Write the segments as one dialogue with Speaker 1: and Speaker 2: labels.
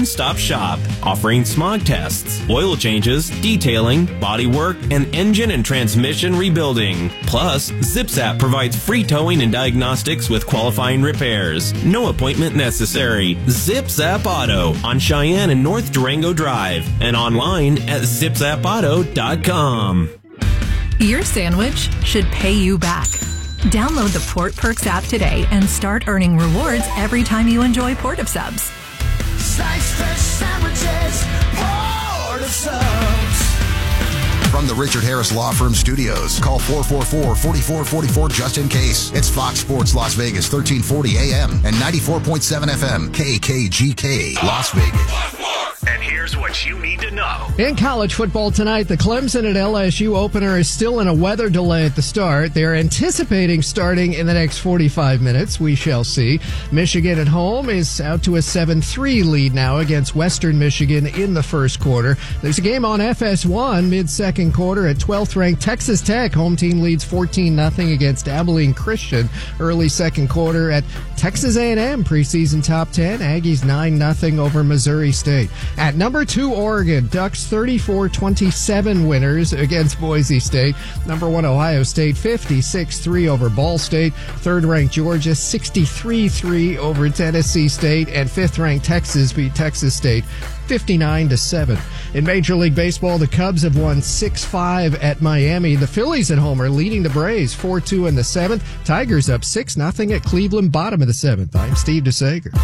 Speaker 1: one-stop shop, offering smog tests, oil changes, detailing, body work, and engine and transmission rebuilding. Plus, ZipZap provides free towing and diagnostics with qualifying repairs. No appointment necessary. ZipZap Auto on Cheyenne and North Durango Drive and online at zipzapauto.com.
Speaker 2: Your sandwich should pay you back. Download the Port Perks app today and start earning rewards every time you enjoy Port of Subs.
Speaker 3: Slice fresh sandwiches, Port of Subs.
Speaker 4: From the Richard Harris Law Firm Studios, call 444-4444 just in case. It's Fox Sports Las Vegas, 1340 AM and 94.7 FM, KKGK, Las Vegas.
Speaker 5: And here's what you need to know.
Speaker 6: In college football tonight, the Clemson at LSU opener is still in a weather delay at the start. They're anticipating starting in the next 45 minutes. We shall see. Michigan at home is out to a 7-3 lead now against Western Michigan in the first quarter. There's a game on FS1 mid-second quarter at 12th-ranked Texas Tech. Home team leads 14-0 against Abilene Christian. Early second quarter at Texas A&M preseason top 10. Aggies 9-0 over Missouri State. At number 2, Oregon, Ducks 34-27 winners against Boise State. Number 1, Ohio State 56-3 over Ball State. Third-ranked Georgia 63-3 over Tennessee State. And fifth-ranked Texas beat Texas State 59-7. In Major League Baseball, the Cubs have won 6-5 at Miami. The Phillies at home are leading the Braves 4-2 in the 7th. Tigers up 6-0 at Cleveland, bottom of the 7th. I'm Steve DeSager.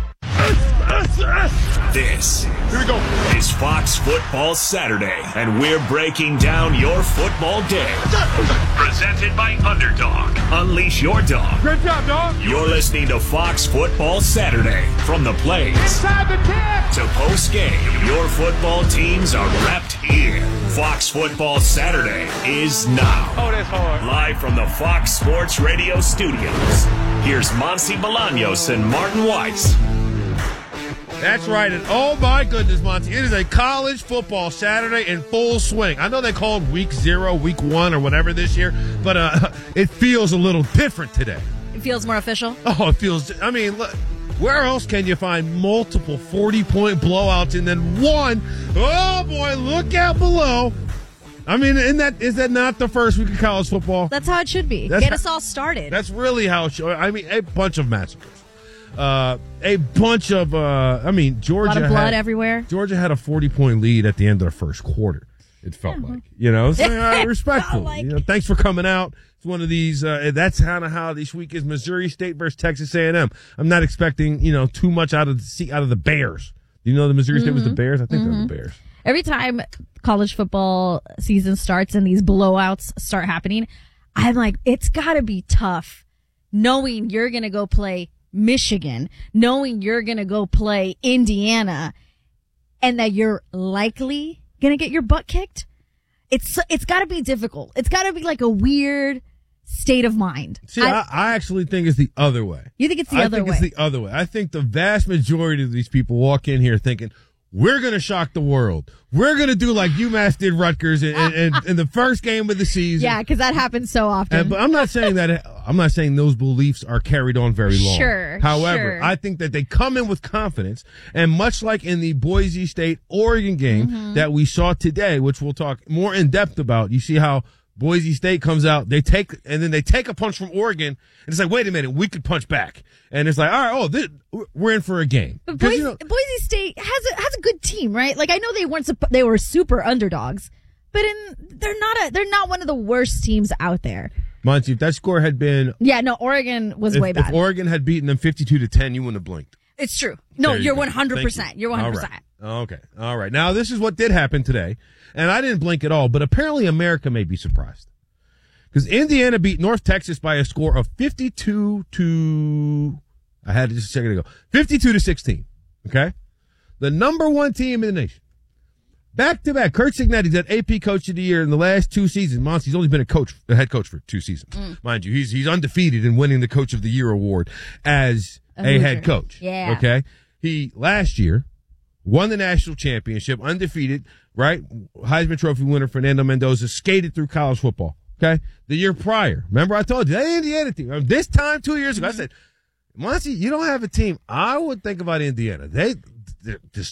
Speaker 5: This is Fox Football Saturday, and we're breaking down your football day. Presented by Underdog. Unleash your dog.
Speaker 7: Great job, dog.
Speaker 5: You're listening to Fox Football Saturday. From the plays
Speaker 7: Inside the 10
Speaker 5: to post-game, your football teams are wrapped here. Fox Football Saturday is now.
Speaker 7: Oh, that's hard.
Speaker 5: Live from the Fox Sports Radio studios. Here's Monty Bolaños and Martin Weiss.
Speaker 7: That's right. And oh, my goodness, Monty, it is a college football Saturday in full swing. I know they called week 0, week 1, or whatever this year, but it feels a little different today.
Speaker 8: It feels more official?
Speaker 7: Oh, it feels, I mean, look, where else can you find multiple 40-point blowouts and then one, oh, boy, look out below. I mean, is that not the first week of college football?
Speaker 8: That's how it should be. Get us all started.
Speaker 7: That's really how it should. I mean, a bunch of massacres. A bunch of, Georgia.
Speaker 8: A lot of blood everywhere.
Speaker 7: Georgia had a 40-point lead at the end of the first quarter. It felt like, so, respectful. Thanks for coming out. It's one of these. That's kind of how this week is. Missouri State versus Texas A&M. I'm not expecting, too much out of the Bears. You know, the Missouri State was the Bears. I think they're the Bears.
Speaker 8: Every time college football season starts and these blowouts start happening, I'm like, it's got to be tough knowing you're going to go play Michigan, knowing you're going to go play Indiana, and that you're likely going to get your butt kicked. It's got to be difficult. It's got to be like a weird state of mind.
Speaker 7: See, I actually think it's the other way.
Speaker 8: You think it's the other way?
Speaker 7: I think it's the other way. I think the vast majority of these people walk in here thinking, we're going to shock the world. We're going to do like UMass did Rutgers in the first game of the season.
Speaker 8: Yeah, because that happens so often.
Speaker 7: But I'm not saying that. I'm not saying those beliefs are carried on very long.
Speaker 8: Sure.
Speaker 7: However, I think that they come in with confidence, and much like in the Boise State Oregon game that we saw today, which we'll talk more in depth about, you see how Boise State comes out, they take a punch from Oregon, and it's like, wait a minute, we could punch back. And it's like, all right, we're in for a game.
Speaker 8: But Boise State has a good team, right? Like, I know they were super underdogs, but they're not one of the worst teams out there.
Speaker 7: Monty, if that score had been...
Speaker 8: Yeah, no, Oregon was way bad.
Speaker 7: If Oregon had beaten them 52-10, you wouldn't have blinked.
Speaker 8: It's true. No, you're 100%. You're 100%.
Speaker 7: Okay. All right. Now, this is what did happen today. And I didn't blink at all, but apparently America may be surprised. Because Indiana beat North Texas by a score of 52-16. Okay? The number 1 team in the nation. Back-to-back. Curt Cignetti's at AP Coach of the Year in the last 2 seasons. Monty's only been a head coach for 2 seasons. Mind you, he's undefeated in winning the Coach of the Year award as a head coach.
Speaker 8: Yeah.
Speaker 7: Okay? He, last year, won the national championship, undefeated, right? Heisman Trophy winner Fernando Mendoza skated through college football. Okay? The year prior. Remember I told you, that Indiana team. This time 2 years ago, I said, Monty, you don't have a team. I would think about Indiana. They're